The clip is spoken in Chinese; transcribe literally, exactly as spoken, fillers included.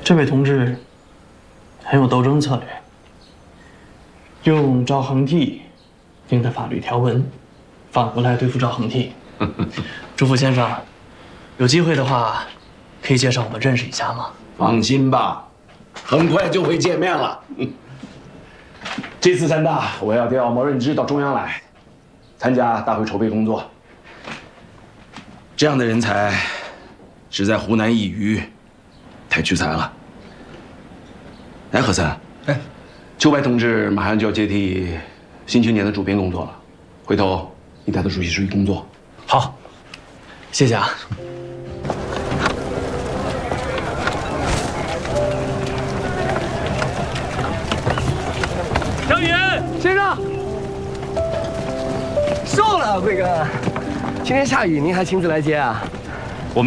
这位同志很有斗争策略，用赵恒惕定的法律条文反过来对付赵恒惕。朱副先生，有机会的话，可以介绍我们认识一下吗？ 放心吧，很快就会见面了。这次三大，我要调毛润之到中央来，参加大会筹备工作。这样的人才，实在湖南一隅太屈才了。哎，何森，哎，秋白同志马上就要接替《新青年》的主编工作了，回头你带他熟悉熟悉工作。 好，谢谢啊。 张宇先生，瘦了，贵哥。今天下雨，您还亲自来接啊？